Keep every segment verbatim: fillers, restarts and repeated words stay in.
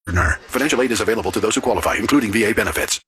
Financial aid is available to those who qualify, including V A benefits.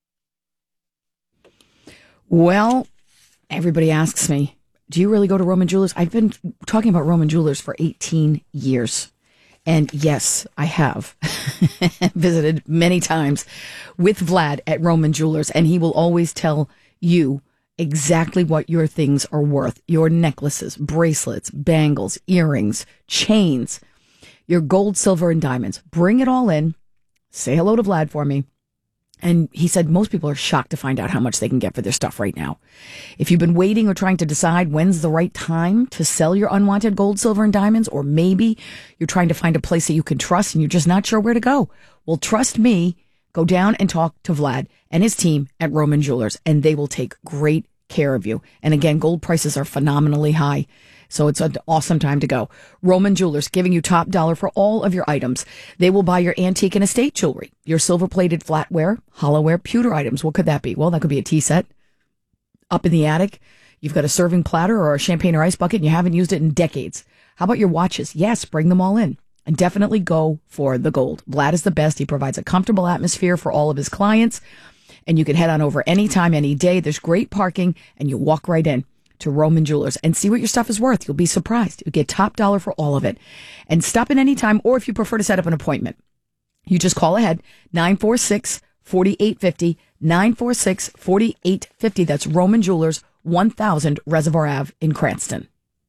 Well, everybody asks me, do you really go to Roman Jewelers? I've been talking about Roman Jewelers for eighteen years. And yes, I have visited many times with Vlad at Roman Jewelers, and he will always tell you exactly what your things are worth. Your necklaces, bracelets, bangles, earrings, chains, your gold, silver, and diamonds. Bring it all in. Say hello to Vlad for me. And he said most people are shocked to find out how much they can get for their stuff right now. If you've been waiting or trying to decide when's the right time to sell your unwanted gold, silver, and diamonds, or maybe you're trying to find a place that you can trust and you're just not sure where to go, well, trust me, go down and talk to Vlad and his team at Roman Jewelers, and they will take great care of you. And again, gold prices are phenomenally high. So it's an awesome time to go. Roman Jewelers, giving you top dollar for all of your items. They will buy your antique and estate jewelry, your silver-plated flatware, hollowware, pewter items. What could that be? Well, that could be a tea set. Up in the attic, you've got a serving platter or a champagne or ice bucket, and you haven't used it in decades. How about your watches? Yes, bring them all in. And definitely go for the gold. Vlad is the best. He provides a comfortable atmosphere for all of his clients. And you can head on over anytime, any day. There's great parking, and you walk right in to Roman Jewelers and see what your stuff is worth. You'll be surprised. You get top dollar for all of it. And stop in anytime, or if you prefer to set up an appointment, you just call ahead, nine four six, four eight five zero, nine four six, four eight five zero. That's Roman Jewelers, one thousand Reservoir Avenue in Cranston.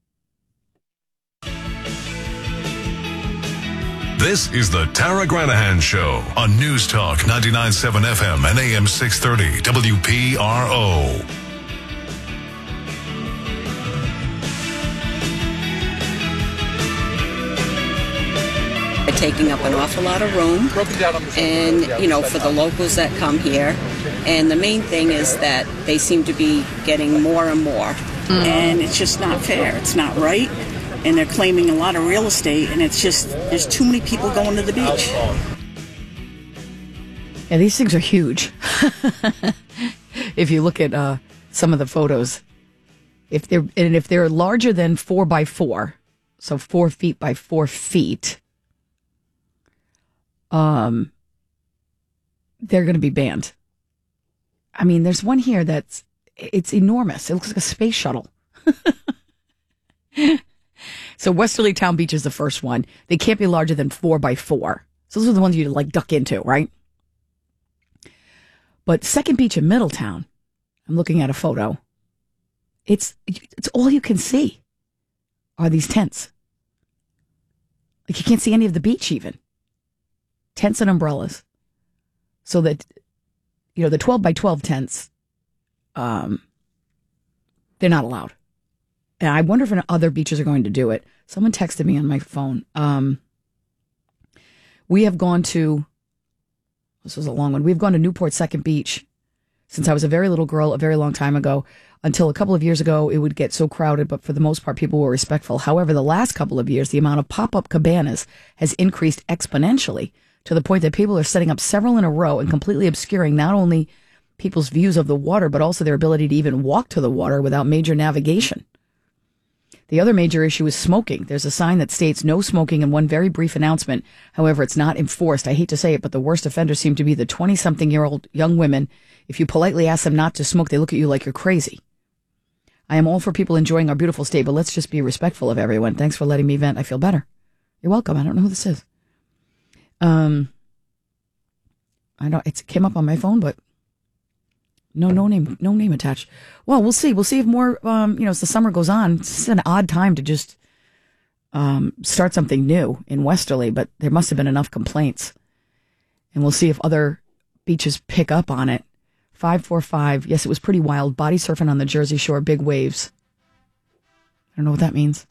This is the Tara Granahan Show on News Talk ninety-nine point seven F M and A M six thirty W P R O. Taking up an awful lot of room, and you know, for the locals that come here, and the main thing is that they seem to be getting more and more, mm-hmm. and it's just not fair. It's not right, and they're claiming a lot of real estate, and it's just there's too many people going to the beach. Yeah, these things are huge. If you look at uh, some of the photos, if they're and if they're larger than four by four, so four feet by four feet. Um, they're going to be banned. I mean, there's one here that's, it's enormous. It looks like a space shuttle. So Westerly Town Beach is the first one. They can't be larger than four by four. So those are the ones you like duck into, right? But Second Beach in Middletown, I'm looking at a photo. It's, it's all you can see are these tents. Like you can't see any of the beach even. Tents and umbrellas. So that, you know, the twelve by twelve tents, um, they're not allowed. And I wonder if other beaches are going to do it. Someone texted me on my phone. Um, we have gone to, this was a long one. We've gone to Newport Second Beach since I was a very little girl a very long time ago. Until a couple of years ago, it would get so crowded, but for the most part, people were respectful. However, the last couple of years, the amount of pop-up cabanas has increased exponentially, to the point that people are setting up several in a row and completely obscuring not only people's views of the water, but also their ability to even walk to the water without major navigation. The other major issue is smoking. There's a sign that states no smoking in one very brief announcement. However, it's not enforced. I hate to say it, but the worst offenders seem to be the twenty-something-year-old young women. If you politely ask them not to smoke, they look at you like you're crazy. I am all for people enjoying our beautiful state, but let's just be respectful of everyone. Thanks for letting me vent. I feel better. You're welcome. I don't know who this is. Um, I don't, it came up on my phone, but no, no name, no name attached. Well, we'll see. We'll see if more, um, you know, as the summer goes on, it's an odd time to just, um, start something new in Westerly, but there must have been enough complaints, and we'll see if other beaches pick up on it. five four five. Yes, it was pretty wild. Body surfing on the Jersey Shore, big waves. I don't know what that means.